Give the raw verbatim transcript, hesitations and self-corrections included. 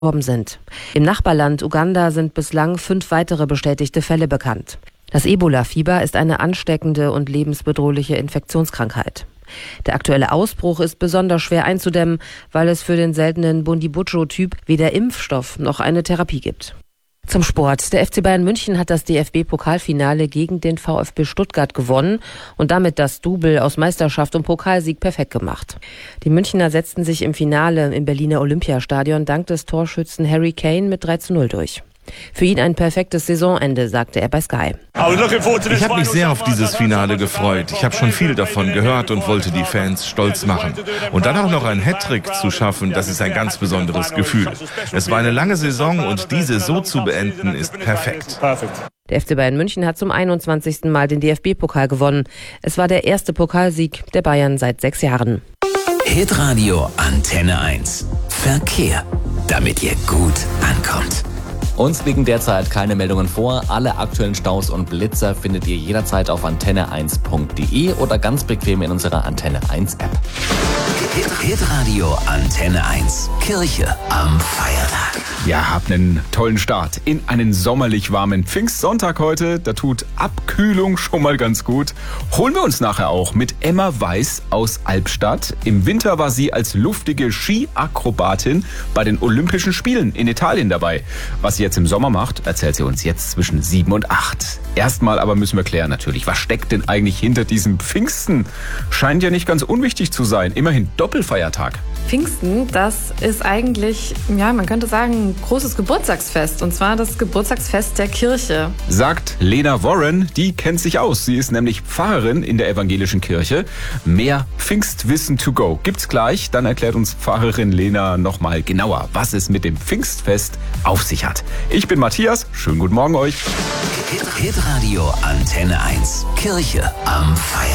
sind. Im Nachbarland Uganda sind bislang fünf weitere bestätigte Fälle bekannt. Das Ebola-Fieber ist eine ansteckende und lebensbedrohliche Infektionskrankheit. Der aktuelle Ausbruch ist besonders schwer einzudämmen, weil es für den seltenen Bundibugyo-Typ weder Impfstoff noch eine Therapie gibt. Zum Sport. Der F C Bayern München hat das D F B-Pokalfinale gegen den VfB Stuttgart gewonnen und damit das Double aus Meisterschaft und Pokalsieg perfekt gemacht. Die Münchner setzten sich im Finale im Berliner Olympiastadion dank des Torschützen Harry Kane mit drei zu null durch. Für ihn ein perfektes Saisonende, sagte er bei Sky. Ich habe mich sehr auf dieses Finale gefreut. Ich habe schon viel davon gehört und wollte die Fans stolz machen. Und dann auch noch einen Hattrick zu schaffen, das ist ein ganz besonderes Gefühl. Es war eine lange Saison und diese so zu beenden ist perfekt. Der F C Bayern München hat zum einundzwanzigsten Mal den D F B-Pokal gewonnen. Es war der erste Pokalsieg der Bayern seit sechs Jahren. Hitradio Antenne eins. Verkehr, damit ihr gut ankommt. Uns liegen derzeit keine Meldungen vor. Alle aktuellen Staus und Blitzer findet ihr jederzeit auf antenne eins punkt de oder ganz bequem in unserer Antenne eins App. Hitradio Antenne eins. Kirche am Feiertag. Ja, habt einen tollen Start in einen sommerlich warmen Pfingstsonntag heute. Da tut Abkühlung schon mal ganz gut. Holen wir uns nachher auch mit Emma Weiß aus Albstadt. Im Winter war sie als luftige Skiakrobatin bei den Olympischen Spielen in Italien dabei. Was sie jetzt im Sommer macht, erzählt sie uns jetzt zwischen sieben und acht. Erstmal aber müssen wir klären natürlich, was steckt denn eigentlich hinter diesem Pfingsten? Scheint ja nicht ganz unwichtig zu sein. Immerhin Doppelfeiertag. Pfingsten, das ist eigentlich, ja, man könnte sagen, ein großes Geburtstagsfest. Und zwar das Geburtstagsfest der Kirche. Sagt Lena Warren, die kennt sich aus. Sie ist nämlich Pfarrerin in der evangelischen Kirche. Mehr Pfingstwissen to go gibt's gleich. Dann erklärt uns Pfarrerin Lena nochmal genauer, was es mit dem Pfingstfest auf sich hat. Ich bin Matthias. Schönen guten Morgen euch. Hitradio Antenne eins. Kirche am Feiertag.